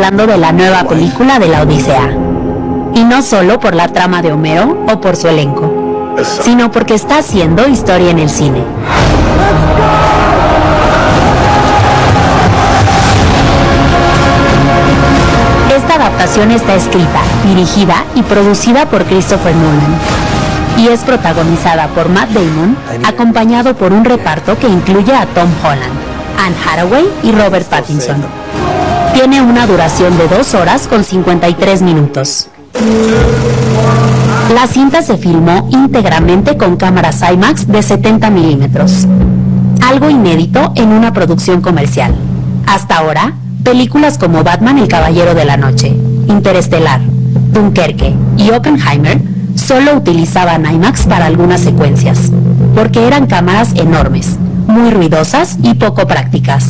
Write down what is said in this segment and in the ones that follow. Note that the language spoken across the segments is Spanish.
hablando de la nueva película de la Odisea. Y no solo por la trama de Homero o por su elenco, sino porque está haciendo historia en el cine. Esta adaptación está escrita, dirigida y producida por Christopher Nolan y es protagonizada por Matt Damon, acompañado por un reparto que incluye a Tom Holland, Anne Hathaway y Robert Pattinson. Tiene una duración de 2 horas con 53 minutos. La cinta se filmó íntegramente con cámaras IMAX de 70 milímetros, algo inédito en una producción comercial. Hasta ahora, películas como Batman el Caballero de la Noche, Interestelar, Dunkerque y Oppenheimer solo utilizaban IMAX para algunas secuencias, porque eran cámaras enormes, muy ruidosas y poco prácticas.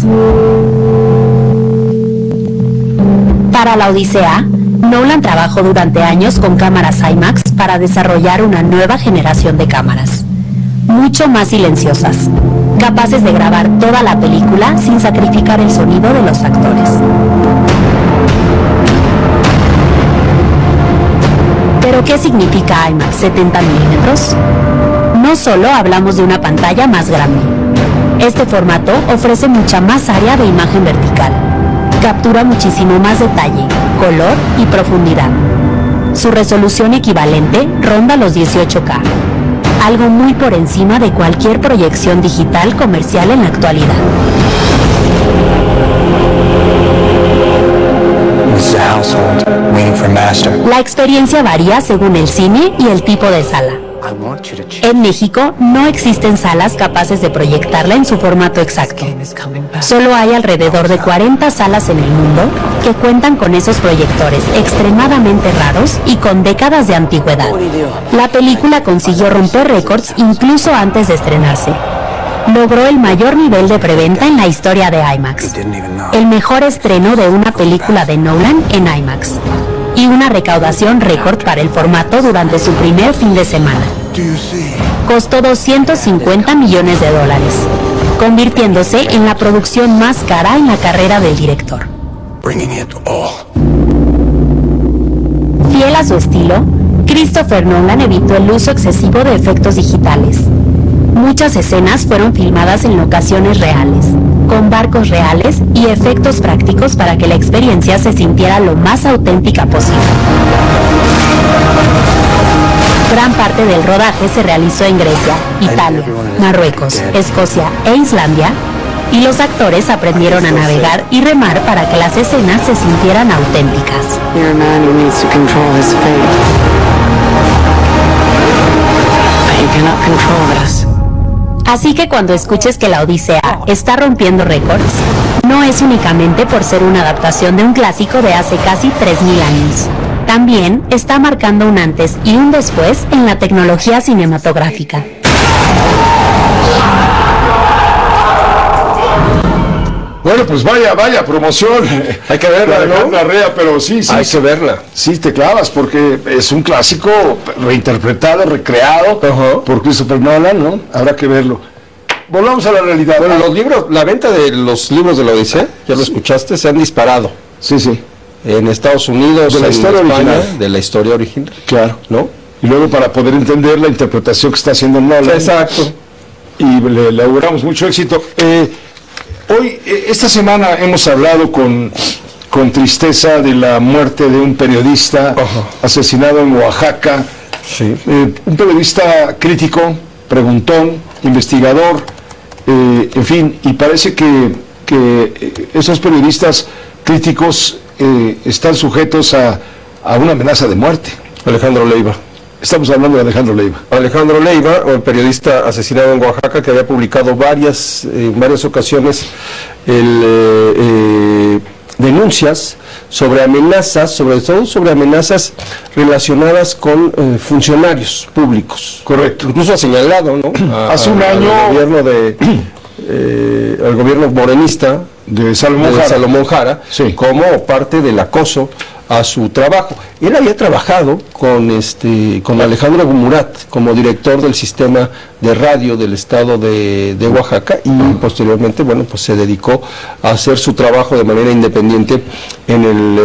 Para la Odisea, Nolan trabajó durante años con cámaras IMAX para desarrollar una nueva generación de cámaras, mucho más silenciosas, capaces de grabar toda la película sin sacrificar el sonido de los actores. ¿Pero qué significa IMAX 70 milímetros? No solo hablamos de una pantalla más grande. Este formato ofrece mucha más área de imagen vertical. Captura muchísimo más detalle, color y profundidad. Su resolución equivalente ronda los 18K, algo muy por encima de cualquier proyección digital comercial en la actualidad. La experiencia varía según el cine y el tipo de sala. En México no existen salas capaces de proyectarla en su formato exacto. Solo hay alrededor de 40 salas en el mundo que cuentan con esos proyectores extremadamente raros y con décadas de antigüedad. La película consiguió romper récords incluso antes de estrenarse. Logró el mayor nivel de preventa en la historia de IMAX, el mejor estreno de una película de Nolan en IMAX, y una recaudación récord para el formato durante su primer fin de semana. Costó $250 millones, convirtiéndose en la producción más cara en la carrera del director. Fiel a su estilo, Christopher Nolan evitó el uso excesivo de efectos digitales. Muchas escenas fueron filmadas en locaciones reales, con barcos reales y efectos prácticos para que la experiencia se sintiera lo más auténtica posible. Gran parte del rodaje se realizó en Grecia, Italia, Marruecos, Escocia e Islandia, y los actores aprendieron a navegar y remar para que las escenas se sintieran auténticas. Así que cuando escuches que la Odisea está rompiendo récords, no es únicamente por ser una adaptación de un clásico de hace casi 3.000 años. También está marcando un antes y un después en la tecnología cinematográfica. Bueno, pues vaya promoción. Hay que verla, ¿no? Arrea, pero sí. Hay que verla. Sí, te clavas, porque es un clásico reinterpretado, recreado por Christopher Nolan, ¿no? Habrá que verlo. Volvamos a la realidad. Bueno, los libros, la venta de los libros de la Odisea, ya lo escuchaste, se han disparado. Sí. En Estados Unidos, de la historia España, original. De la historia original. Claro. ¿No? Y luego para poder entender la interpretación que está haciendo Nolan. Exacto. Y le auguramos mucho éxito. Hoy, esta semana hemos hablado con tristeza de la muerte de un periodista asesinado en Oaxaca. Sí. Un periodista crítico, preguntón, investigador, en fin, y parece que esos periodistas críticos están sujetos a una amenaza de muerte. Alejandro Leiva. Estamos hablando de Alejandro Leiva. Alejandro Leiva, un periodista asesinado en Oaxaca, que había publicado en varias ocasiones denuncias sobre amenazas, sobre todo sobre amenazas relacionadas con funcionarios públicos. Correcto. Incluso ha señalado, ¿no? Hace un año al gobierno morenista de Salomón Jara, sí, como parte del acoso a su trabajo. Él había trabajado con Alejandro Murat como director del sistema de radio del estado de Oaxaca, y posteriormente, bueno, pues se dedicó a hacer su trabajo de manera independiente en el